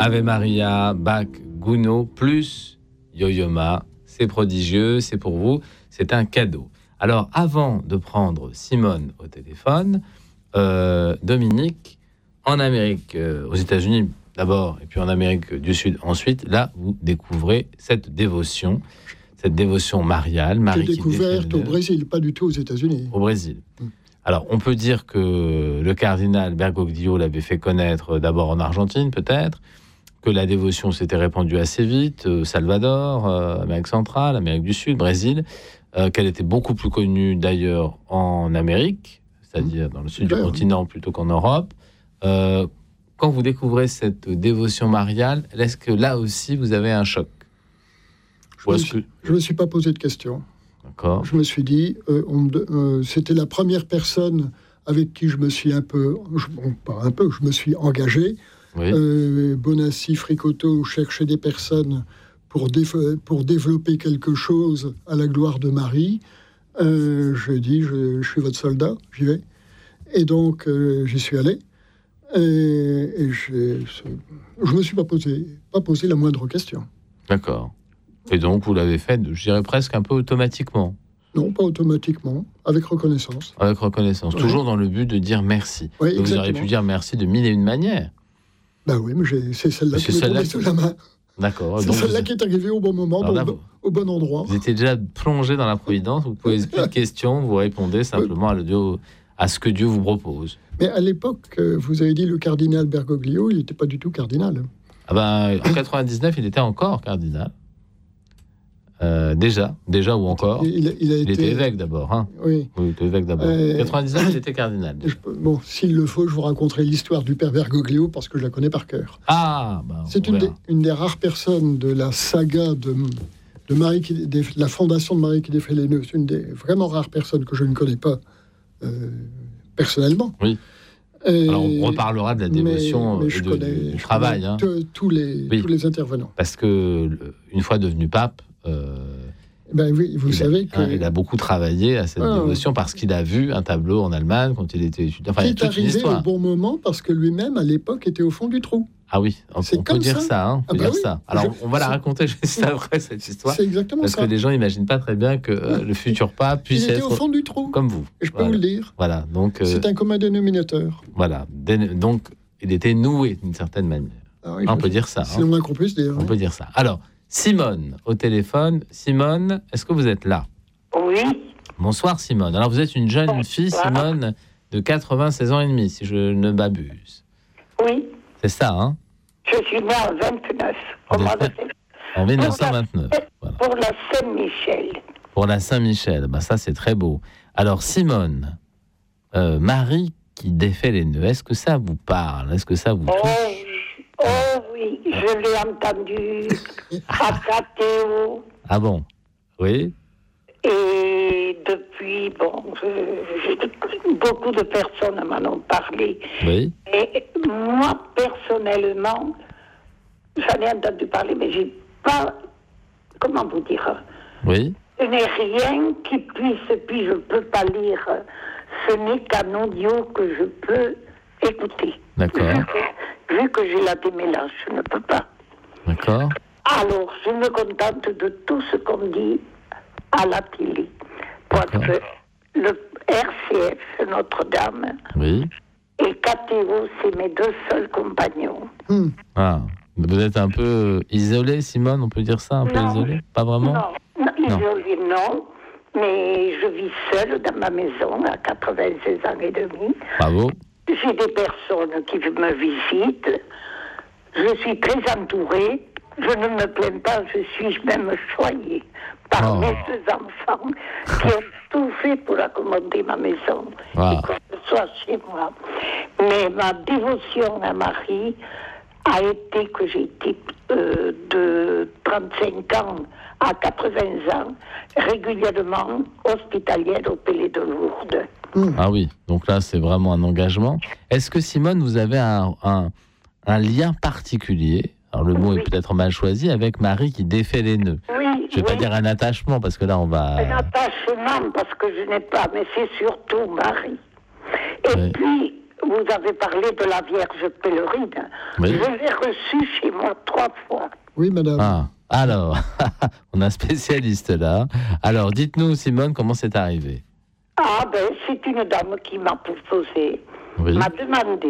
Ave Maria, Bach, Gounod, plus Yo-Yo Ma. C'est prodigieux, c'est pour vous, c'est un cadeau. Alors, avant de prendre Simone au téléphone, Dominique, en Amérique, aux États-Unis d'abord, et puis en Amérique du Sud ensuite, là, vous découvrez cette dévotion mariale. Marie qui découverte au Brésil, pas du tout aux États-Unis. Au Brésil. Alors, on peut dire que le cardinal Bergoglio l'avait fait connaître d'abord en Argentine, peut-être, que la dévotion s'était répandue assez vite, Salvador, Amérique centrale, Amérique du Sud, Brésil, qu'elle était beaucoup plus connue d'ailleurs en Amérique, c'est-à-dire dans le sud du continent plutôt qu'en Europe. Quand vous découvrez cette dévotion mariale, est-ce que là aussi vous avez un choc ? Je ne me suis pas posé de questions. D'accord. Je me suis dit, c'était la première personne avec qui je me suis je me suis engagé. Oui. Bonassi, Fricoteau cherchaient des personnes pour développer quelque chose à la gloire de Marie. Je dis, je suis votre soldat, j'y vais. Et donc, j'y suis allé. Et je me suis pas posé la moindre question. D'accord. Et donc, vous l'avez fait, je dirais presque un peu automatiquement. Non, pas automatiquement, avec reconnaissance. Avec reconnaissance, toujours dans le but de dire merci. Oui, vous auriez pu dire merci de mille et une manières. Ben oui, mais c'est celle-là qui m'est tombée sous la main. D'accord. C'est celle-là qui est arrivée au bon moment, au bon endroit. Vous étiez déjà plongé dans la providence, vous posez plus de questions, vous répondez simplement à ce que Dieu vous propose. Mais à l'époque, vous avez dit le cardinal Bergoglio, il n'était pas du tout cardinal. En 99, il était encore cardinal. Déjà ou encore. Il était évêque d'abord. Hein. Oui. Il était évêque d'abord. 99, il était cardinal. Bon, s'il le faut, je vous raconterai l'histoire du père Bergoglio parce que je la connais par cœur. C'est une des rares personnes de la saga de Marie la fondation de Marie qui défait les nœuds. C'est une des vraiment rares personnes que je ne connais pas personnellement. Oui. Alors, on reparlera de la dévotion mais du travail. Tous les intervenants. Parce que une fois devenu pape, oui, vous savez il a beaucoup travaillé à cette dévotion parce qu'il a vu un tableau en Allemagne quand il était étudiant. Qui est arrivé au bon moment parce que lui-même, à l'époque, était au fond du trou. Ah oui, on peut dire ça. Ça. Alors, on va la raconter juste après, cette histoire. C'est exactement parce ça. Parce que les gens n'imaginent pas très bien que le futur pape puisse être... au fond du trou. Comme vous. Et je peux vous le dire. Voilà, donc... c'est un commun dénominateur. Voilà, donc il était noué d'une certaine manière. On peut dire ça. C'est le moins qu'on puisse dire. On peut dire ça. Alors, Simone, au téléphone. Simone, est-ce que vous êtes là ? Oui. Bonsoir, Simone. Alors, vous êtes une jeune fille, Simone, de 96 ans et demi, si je ne m'abuse. Oui. C'est ça, hein ? Je suis née en 29. En 1929. Pour la Saint-Michel. Pour la Saint-Michel. Ça, c'est très beau. Alors, Simone, Marie qui défait les nœuds, est-ce que ça vous parle ? Est-ce que ça vous touche ? Oh oui, je l'ai entendu à Catéo. Ah bon ? Oui. Et depuis, beaucoup de personnes m'en ont parlé. Oui. Et moi, personnellement, j'en ai entendu parler, mais j'ai pas... Comment vous dire ? Oui. Ce n'est rien qui puisse... Puis je ne peux pas lire. Ce n'est qu'un audio que je peux écouter. D'accord. Vu que j'ai la démêlage, je ne peux pas. D'accord. Alors, je me contente de tout ce qu'on dit à la télé. Parce que le RCF, Notre-Dame, oui. Et KTO, c'est mes deux seuls compagnons. Ah, vous êtes un peu isolée, Simone, on peut dire ça, un peu isolée ? Pas vraiment ? Non, isolée, non. Mais je vis seule dans ma maison à 96 ans et demi. Bravo. J'ai des personnes qui me visitent. Je suis très entourée. Je ne me plains pas, je suis même choyée par mes deux enfants qui ont tout fait pour accommoder ma maison et que ce soit chez moi. Mais ma dévotion à Marie a été que j'ai été de 35 ans à 80 ans régulièrement hospitalière au Palais de Lourdes. Ah oui, donc là c'est vraiment un engagement. Est-ce que Simone, vous avez un lien particulier, alors le mot est peut-être mal choisi, avec Marie qui défait les nœuds? Oui. Je ne vais pas dire un attachement, parce que là on va... Un attachement, parce que je n'ai pas, mais c'est surtout Marie. Et puis, vous avez parlé de la Vierge pèlerine. Oui. Je l'ai reçue chez moi 3 fois. Oui, madame. Ah, alors, on a un spécialiste là. Alors, dites-nous, Simone, comment c'est arrivé? Ah, ben, c'est une dame qui m'a proposé, Oui. m'a demandé